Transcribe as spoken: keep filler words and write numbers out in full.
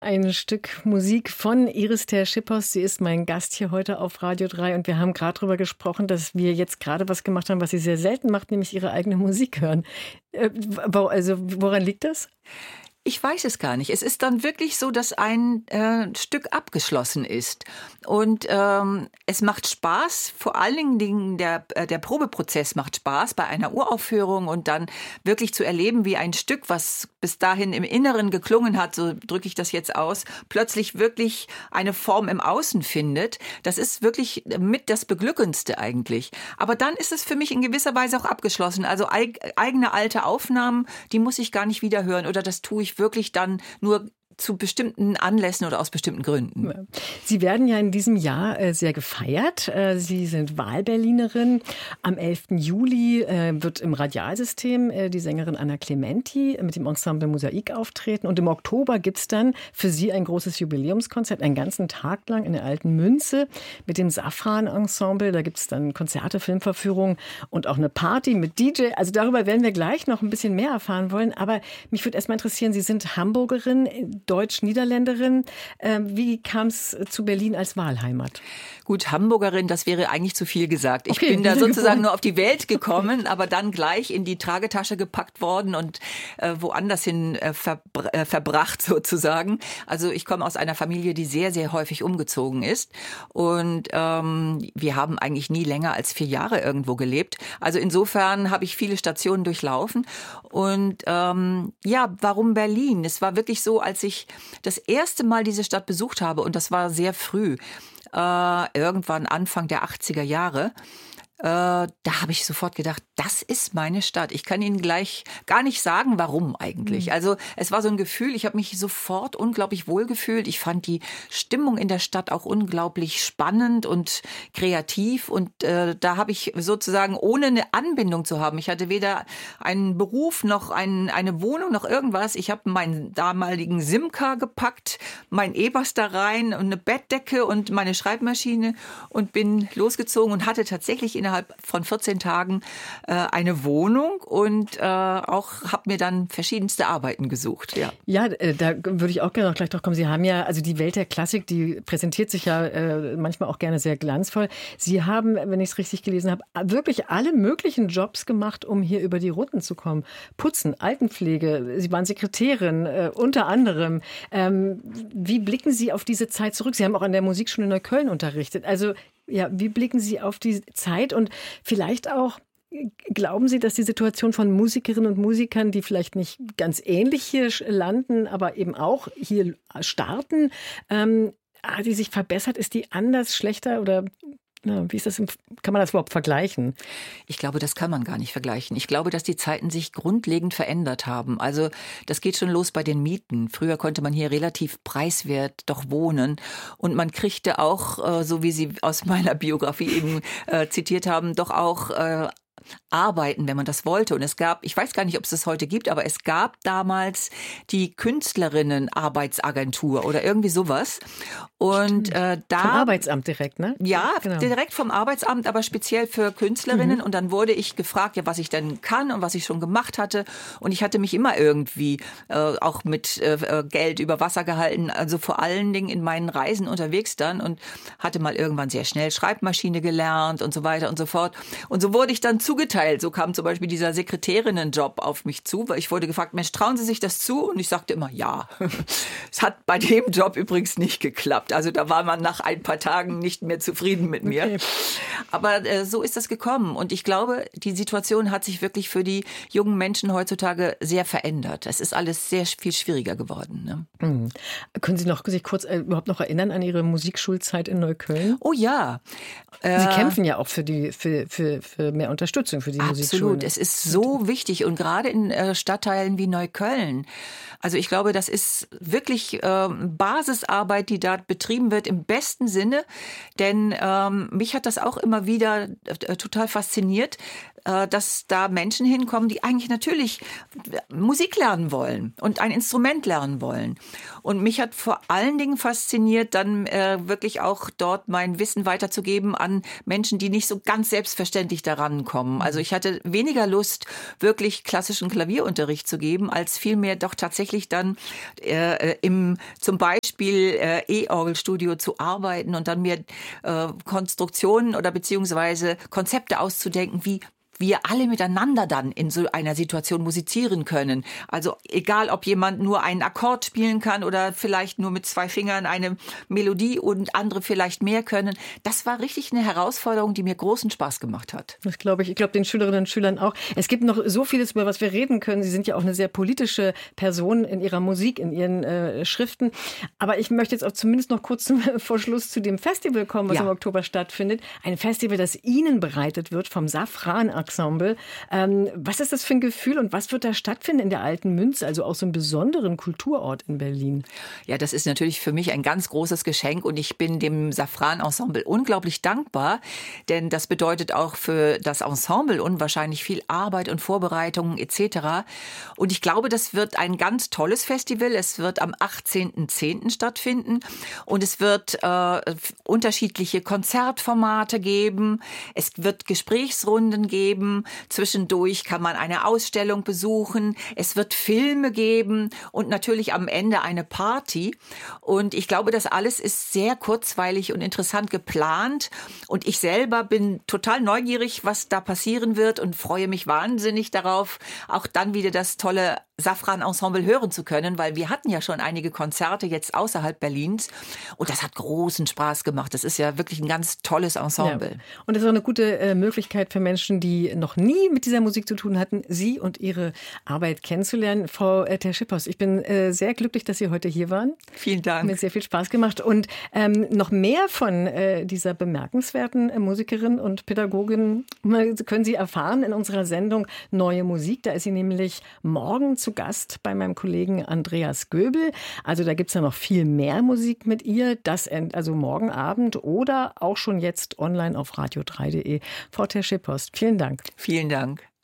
ein Stück Musik von Iris Ter-Schippers. Sie ist mein Gast hier heute auf Radio drei und wir haben gerade darüber gesprochen, dass wir jetzt gerade was gemacht haben, was sie sehr selten macht, nämlich ihre eigene Musik hören. Also woran liegt das? Ich weiß es gar nicht. Es ist dann wirklich so, dass ein äh, Stück abgeschlossen ist. Und ähm, es macht Spaß, vor allen Dingen der, äh, der Probeprozess macht Spaß bei einer Uraufführung und dann wirklich zu erleben, wie ein Stück, was bis dahin im Inneren geklungen hat, so drücke ich das jetzt aus, plötzlich wirklich eine Form im Außen findet. Das ist wirklich mit das Beglückendste eigentlich. Aber dann ist es für mich in gewisser Weise auch abgeschlossen. Also eig- eigene alte Aufnahmen, die muss ich gar nicht wieder hören oder das tue ich wirklich dann nur zu bestimmten Anlässen oder aus bestimmten Gründen. Sie werden ja in diesem Jahr äh, sehr gefeiert. Äh, Sie sind Wahlberlinerin. Am elften Juli äh, wird im Radialsystem äh, die Sängerin Anna Clementi mit dem Ensemble Mosaik auftreten. Und im Oktober gibt es dann für Sie ein großes Jubiläumskonzert, einen ganzen Tag lang in der Alten Münze mit dem Safran-Ensemble. Da gibt es dann Konzerte, Filmverführungen und auch eine Party mit D J. Also darüber werden wir gleich noch ein bisschen mehr erfahren wollen. Aber mich würde erst mal interessieren, Sie sind Hamburgerin, Deutsch-Niederländerin. Wie kam es zu Berlin als Wahlheimat? Gut, Hamburgerin, das wäre eigentlich zu viel gesagt. Ich okay, bin da sozusagen geboren. nur auf die Welt gekommen, aber dann gleich in die Tragetasche gepackt worden und äh, woanders hin äh, verbr- äh, verbracht sozusagen. Also ich komme aus einer Familie, die sehr, sehr häufig umgezogen ist. Und ähm, wir haben eigentlich nie länger als vier Jahre irgendwo gelebt. Also insofern habe ich viele Stationen durchlaufen. Und ähm, ja, warum Berlin? Es war wirklich so, als ich das erste Mal diese Stadt besucht habe, und das war sehr früh, äh, irgendwann Anfang der achtziger Jahre, äh, da habe ich sofort gedacht, das ist meine Stadt. Ich kann Ihnen gleich gar nicht sagen, warum eigentlich. Mhm. Also es war so ein Gefühl, ich habe mich sofort unglaublich wohl gefühlt. Ich fand die Stimmung in der Stadt auch unglaublich spannend und kreativ. Und äh, da habe ich sozusagen, ohne eine Anbindung zu haben, ich hatte weder einen Beruf noch ein, eine Wohnung noch irgendwas. Ich habe meinen damaligen Simca gepackt, mein Ebers da rein und eine Bettdecke und meine Schreibmaschine und bin losgezogen und hatte tatsächlich in innerhalb von vierzehn Tagen äh, eine Wohnung und äh, auch habe mir dann verschiedenste Arbeiten gesucht. Ja, ja äh, da würde ich auch gerne noch gleich drauf kommen. Sie haben ja, also die Welt der Klassik, die präsentiert sich ja äh, manchmal auch gerne sehr glanzvoll. Sie haben, wenn ich es richtig gelesen habe, wirklich alle möglichen Jobs gemacht, um hier über die Runden zu kommen. Putzen, Altenpflege, Sie waren Sekretärin, äh, unter anderem. Ähm, wie blicken Sie auf diese Zeit zurück? Sie haben auch an der Musikschule Neukölln unterrichtet. Also ja, wie blicken Sie auf die Zeit und vielleicht auch, glauben Sie, dass die Situation von Musikerinnen und Musikern, die vielleicht nicht ganz ähnlich hier landen, aber eben auch hier starten, ähm, hat die sich verbessert? Ist die anders, schlechter oder ja, wie ist das? Kann man das überhaupt vergleichen? Ich glaube, das kann man gar nicht vergleichen. Ich glaube, dass die Zeiten sich grundlegend verändert haben. Also das geht schon los bei den Mieten. Früher konnte man hier relativ preiswert doch wohnen und man kriegte auch, so wie Sie aus meiner Biografie eben äh, zitiert haben, doch auch äh, arbeiten, wenn man das wollte. Und es gab, ich weiß gar nicht, ob es das heute gibt, aber es gab damals die Künstlerinnen-Arbeitsagentur oder irgendwie sowas. Und äh, da vom Arbeitsamt direkt, ne? Ja, genau. direkt vom Arbeitsamt, aber speziell für Künstlerinnen. Mhm. Und dann wurde ich gefragt, ja, was ich denn kann und was ich schon gemacht hatte. Und ich hatte mich immer irgendwie äh, auch mit äh, Geld über Wasser gehalten. Also vor allen Dingen in meinen Reisen unterwegs dann und hatte mal irgendwann sehr schnell Schreibmaschine gelernt und so weiter und so fort. Und so wurde ich dann zugeteilt. So kam zum Beispiel dieser Sekretärinnenjob auf mich zu, weil ich wurde gefragt, Mensch, trauen Sie sich das zu? Und ich sagte immer, ja. Es hat bei dem Job übrigens nicht geklappt. Also da war man nach ein paar Tagen nicht mehr zufrieden mit mir. Okay. Aber äh, so ist das gekommen. Und ich glaube, die Situation hat sich wirklich für die jungen Menschen heutzutage sehr verändert. Es ist alles sehr viel schwieriger geworden. Ne? Mhm. Können Sie noch sich kurz äh, überhaupt noch erinnern an Ihre Musikschulzeit in Neukölln? Oh ja. Sie äh, kämpfen ja auch für, die, für, für, für mehr Unterstützung für die Musikschulen. Absolut. Es ist so wichtig und gerade in äh, Stadtteilen wie Neukölln. Also ich glaube, das ist wirklich äh, Basisarbeit, die da betrieben wird im besten Sinne. Denn ähm, mich hat das auch immer wieder äh, total fasziniert. dass da Menschen hinkommen, die eigentlich natürlich Musik lernen wollen und ein Instrument lernen wollen. Und mich hat vor allen Dingen fasziniert, dann äh, wirklich auch dort mein Wissen weiterzugeben an Menschen, die nicht so ganz selbstverständlich daran kommen. Also ich hatte weniger Lust, wirklich klassischen Klavierunterricht zu geben, als vielmehr doch tatsächlich dann äh, im zum Beispiel äh, E-Orgelstudio zu arbeiten und dann mir äh, Konstruktionen oder beziehungsweise Konzepte auszudenken, wie wir alle miteinander dann in so einer Situation musizieren können. Also egal, ob jemand nur einen Akkord spielen kann oder vielleicht nur mit zwei Fingern eine Melodie und andere vielleicht mehr können. Das war richtig eine Herausforderung, die mir großen Spaß gemacht hat. Das glaube ich. Ich glaube, den Schülerinnen und Schülern auch. Es gibt noch so vieles, über was wir reden können. Sie sind ja auch eine sehr politische Person in Ihrer Musik, in Ihren äh, Schriften. Aber ich möchte jetzt auch zumindest noch kurz zum vor Schluss zu dem Festival kommen, was ja im Oktober stattfindet. Ein Festival, das Ihnen bereitet wird vom Safran Ensemble. Ähm, was ist das für ein Gefühl und was wird da stattfinden in der Alten Münze, also auch so einem besonderen Kulturort in Berlin? Ja, das ist natürlich für mich ein ganz großes Geschenk und ich bin dem Safran Ensemble unglaublich dankbar, denn das bedeutet auch für das Ensemble unwahrscheinlich viel Arbeit und Vorbereitungen et cetera. Und ich glaube, das wird ein ganz tolles Festival. Es wird am achtzehnten zehnten stattfinden und es wird äh, unterschiedliche Konzertformate geben. Es wird Gesprächsrunden geben. Zwischendurch kann man eine Ausstellung besuchen. Es wird Filme geben und natürlich am Ende eine Party. Und ich glaube, das alles ist sehr kurzweilig und interessant geplant. Und ich selber bin total neugierig, was da passieren wird und freue mich wahnsinnig darauf, auch dann wieder das tolle Safran-Ensemble hören zu können, weil wir hatten ja schon einige Konzerte jetzt außerhalb Berlins und das hat großen Spaß gemacht. Das ist ja wirklich ein ganz tolles Ensemble. Ja. Und das ist auch eine gute äh, Möglichkeit für Menschen, die noch nie mit dieser Musik zu tun hatten, Sie und Ihre Arbeit kennenzulernen. Frau äh, Terschipos, ich bin äh, sehr glücklich, dass Sie heute hier waren. Vielen Dank. Mir hat sehr viel Spaß gemacht und ähm, noch mehr von äh, dieser bemerkenswerten äh, Musikerin und Pädagogin können Sie erfahren in unserer Sendung Neue Musik. Da ist sie nämlich morgen zu Gast bei meinem Kollegen Andreas Göbel. Also da gibt es ja noch viel mehr Musik mit ihr. Das also morgen Abend oder auch schon jetzt online auf radio drei punkt de. Frau Terschipos, vielen Dank. Vielen Dank.